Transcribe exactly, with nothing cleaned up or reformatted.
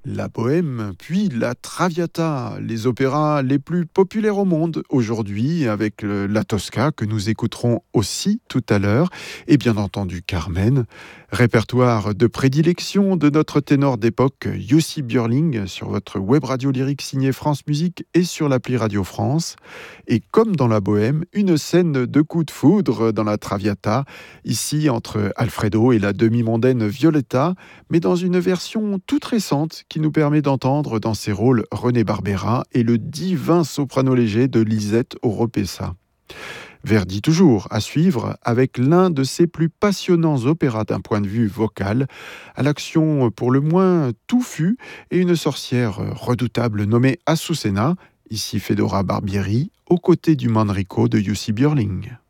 La Bohème, puis la Traviata, les opéras les plus populaires au monde aujourd'hui, avec le- la Tosca que nous écouterons aussi tout à l'heure, et bien entendu Carmen, répertoire de prédilection de notre ténor d'époque Jussi Björling sur votre web radio lyrique signée France Musique et sur l'appli Radio France. Et comme dans la Bohème, une scène de coup de foudre dans la Traviata, ici entre Alfredo et la demi-mondaine Violetta, mais dans une version toute récente qui nous permet d'entendre dans ses rôles René Barbera et le divin soprano léger de Lisette Oropesa. Verdi toujours à suivre avec l'un de ses plus passionnants opéras d'un point de vue vocal, à l'action pour le moins touffue et une sorcière redoutable nommée Azucena, ici Fedora Barbieri, aux côtés du Manrico de Jussi Björling.